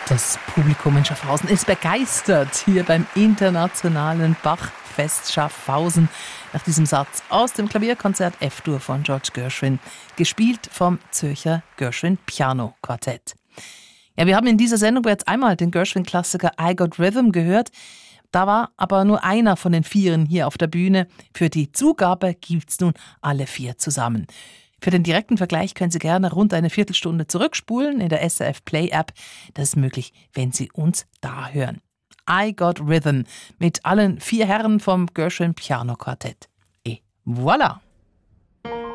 Das Publikum in Schaffhausen ist begeistert hier beim Internationalen Bachfest Schaffhausen nach diesem Satz aus dem Klavierkonzert F-Dur von George Gershwin, gespielt vom Zürcher Gershwin Piano Quartett. Ja, wir haben in dieser Sendung jetzt einmal den Gershwin-Klassiker I Got Rhythm gehört. Da war aber nur einer von den Vieren hier auf der Bühne. Für die Zugabe gibt's nun alle 4 zusammen. Für den direkten Vergleich können Sie gerne rund eine Viertelstunde zurückspulen in der SRF Play App. Das ist möglich, wenn Sie uns da hören. I Got Rhythm mit allen 4 Herren vom Gershwin Piano Quartett. Et voilà!